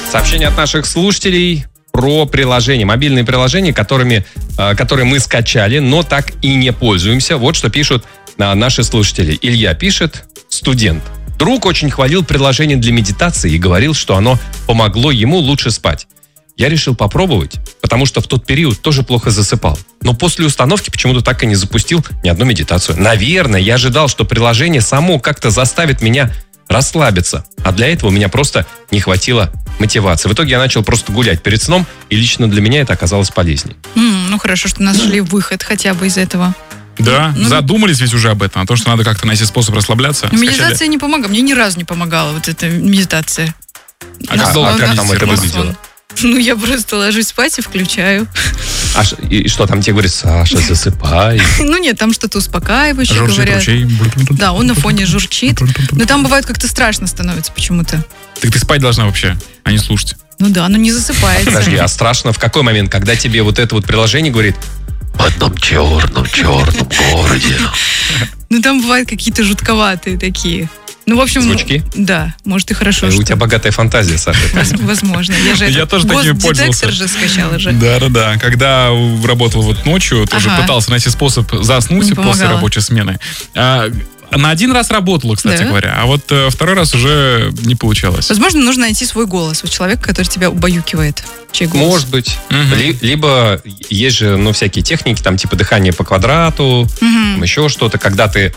Сообщение от наших слушателей про приложения, мобильные приложения, которые мы скачали, но так и не пользуемся. Вот что пишут наши слушатели. Илья пишет: студент. Друг очень хвалил приложение для медитации и говорил, что оно помогло ему лучше спать. Я решил попробовать, потому что в тот период тоже плохо засыпал. Но после установки почему-то так и не запустил ни одну медитацию. Наверное, я ожидал, что приложение само как-то заставит меня расслабиться. А для этого у меня просто не хватило мотивации. В итоге я начал просто гулять перед сном, и лично для меня это оказалось полезнее. Ну хорошо, что нашли выход хотя бы из этого. Да, задумались ведь уже об этом, о том, что надо как-то найти способ расслабляться. Медитация не помогала, мне ни разу не помогала вот эта медитация. Как там это выглядело? Я просто ложусь спать и включаю. И что там тебе говорит: Саша, засыпай? Нет, там что-то успокаивающее журчит говорят. Ручей. Да, он на фоне журчит. Но там бывает как-то страшно становится почему-то. Так ты спать должна вообще, а не слушать. Но не засыпается. Подожди, а страшно в какой момент? Когда тебе вот это вот приложение говорит: в одном черном городе. Там бывают какие-то жутковатые такие. В общем, звучки? Да, может и хорошо. У тебя богатая фантазия, Саша. Возможно. Я тоже такими пользовался. Госдетектор же скачала же. Да. Когда работал ночью, тоже пытался найти способ заснуть после рабочей смены. На один раз работало, кстати говоря, а вот второй раз уже не получалось. Возможно, нужно найти свой голос у человека, который тебя убаюкивает. Чей голос? Может быть. Либо есть же, всякие техники, там типа дыхание по квадрату, еще что-то, когда ты,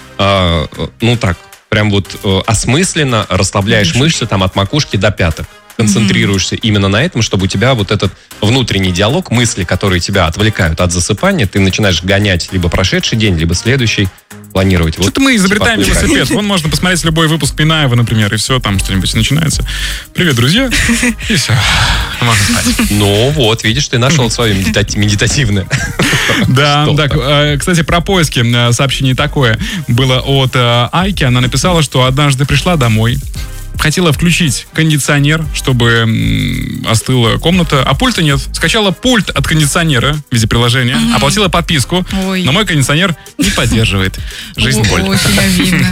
прям осмысленно расслабляешь мышцы там от макушки до пяток. Концентрируешься именно на этом, чтобы у тебя вот этот внутренний диалог, мысли, которые тебя отвлекают от засыпания, ты начинаешь гонять либо прошедший день, либо следующий, планировать. Что-то мы изобретаем велосипед. Вон можно посмотреть любой выпуск Минаева, например, и все, там что-нибудь начинается. Привет, друзья. И все. Можно спать. Видишь, ты нашел свое медитативное. Да, кстати, про поиски сообщение такое было от Айки. Она написала, что однажды пришла домой, хотела включить кондиционер, чтобы остыла комната, а пульта нет. Скачала пульт от кондиционера в виде приложения, оплатила подписку, но мой кондиционер не поддерживает. Жизнь боль. Очень обидно.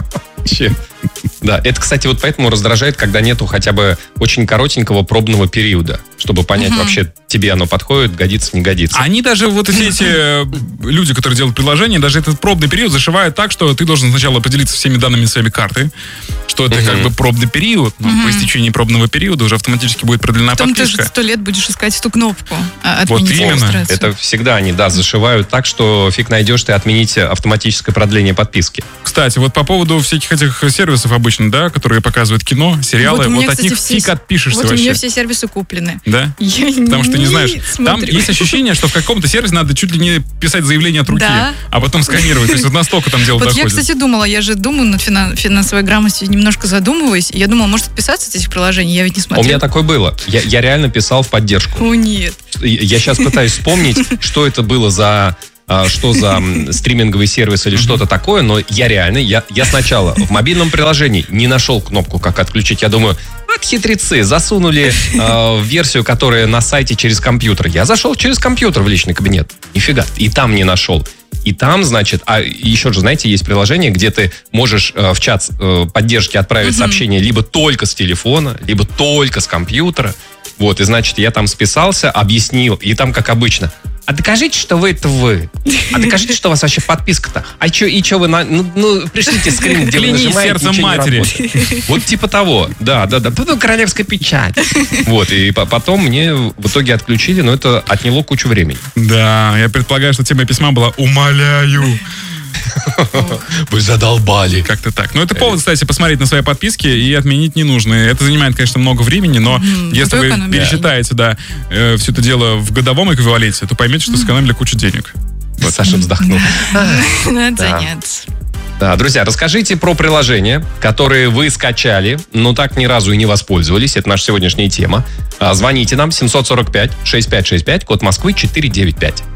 Да, это, кстати, поэтому раздражает, когда нету хотя бы очень коротенького пробного периода, чтобы понять, вообще тебе оно подходит, годится, не годится. Они даже все эти люди, которые делают приложение, даже этот пробный период зашивают так, что ты должен сначала поделиться всеми данными своей карты, что это как бы пробный период, но по истечении пробного периода уже автоматически будет продлена подписка. Потом ты же 100 лет будешь искать эту кнопку. Вот именно. Это всегда они, зашивают так, что фиг найдешь ты отменить автоматическое продление подписки. Кстати, по поводу всяких этих сервисов обычно, которые показывают кино, сериалы, от них фиг отпишешься вообще. У меня все сервисы куплены. Да? Потому что не знаешь. Там есть ощущение, что в каком-то сервисе надо чуть ли не писать заявление от руки, а потом сканировать. То есть настолько там дело доходит. Я, кстати, думала, я же думаю над финансовой грамотностью, немножко задумываюсь. Я думала, может отписаться от этих приложений, я ведь не смотрела. У меня такое было. Я реально писал в поддержку. О, нет. Я сейчас пытаюсь вспомнить, что это было за стриминговый сервис или что-то такое, но я сначала в мобильном приложении не нашел кнопку, как отключить. Я думаю, хитрецы засунули версию, которая на сайте через компьютер. Я зашел через компьютер в личный кабинет. Нифига. И там не нашел. И там, значит, еще же, знаете, есть приложение, где ты можешь в чат поддержки отправить сообщение либо только с телефона, либо только с компьютера. И, значит, я там списался, объяснил, и там, как обычно: а докажите, что это вы. А докажите, что у вас вообще подписка-то. А что вы пришлите скрин, где вы нажимаете, сердцем матери. Вот типа того. Да. Потом королевская печать. И потом мне в итоге отключили, но это отняло кучу времени. Да, я предполагаю, что тема письма была: умоляю. Вы задолбали. Как-то так. Но это повод, кстати, посмотреть на свои подписки и отменить не нужно. Это занимает, конечно, много времени, но если вы пересчитаете, все это дело в годовом эквиваленте, то поймете, что сэкономили кучу денег. Саша вздохнул. Надо заняться. Да, друзья, расскажите про приложения, которые вы скачали, но так ни разу и не воспользовались. Это наша сегодняшняя тема. Звоните нам 745-6565, код Москвы 495.